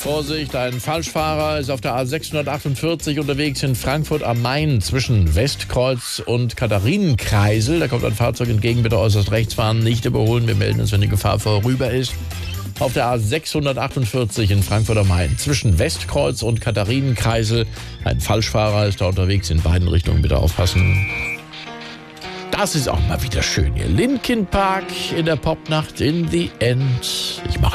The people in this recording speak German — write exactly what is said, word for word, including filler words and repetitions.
Vorsicht, ein Falschfahrer ist auf der A sechshundertachtundvierzig unterwegs in Frankfurt am Main zwischen Westkreuz und Katharinenkreisel. Da kommt ein Fahrzeug entgegen, bitte äußerst rechts fahren, nicht überholen. Wir melden uns, wenn die Gefahr vorüber ist. Auf der A sechshundertachtundvierzig in Frankfurt am Main zwischen Westkreuz und Katharinenkreisel. Ein Falschfahrer ist da unterwegs, in beiden Richtungen bitte aufpassen. Das ist auch mal wieder schön hier. Linkin Park in der Popnacht in the End. Ich mach